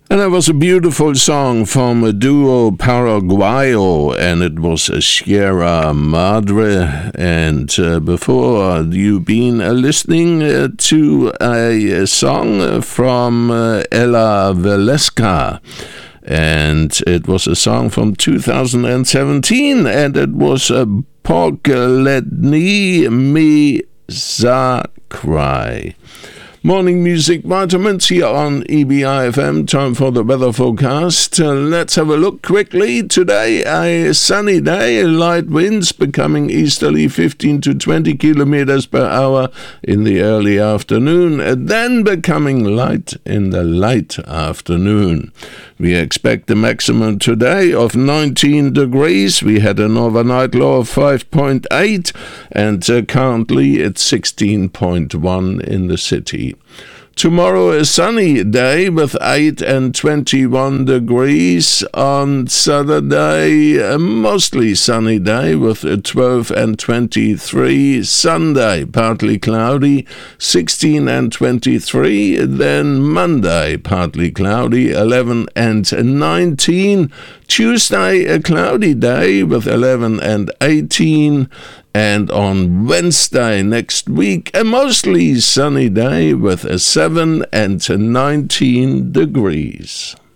And that was a beautiful song from a duo Paraguayo, and it was Sierra Madre. And before you've been listening to a song from Ella Valeska. And it was a song from 2017, and it was Pogledni Mi Zakrai. Morning Music Vitamins here on EBI FM. Time for the weather forecast. Let's have a look quickly. Today, a sunny day, light winds becoming easterly 15 to 20 kilometers per hour in the early afternoon, then becoming light in the late afternoon. We expect a maximum today of 19 degrees. We had an overnight low of 5.8, and currently it's 16.1 in the city. Tomorrow, a sunny day with 8 and 21 degrees. On Saturday, a mostly sunny day with 12 and 23. Sunday, partly cloudy, 16 and 23. Then Monday, partly cloudy, 11 and 19. Tuesday, a cloudy day with 11 and 18. And on Wednesday next week, a mostly sunny day with 7 and 19 degrees.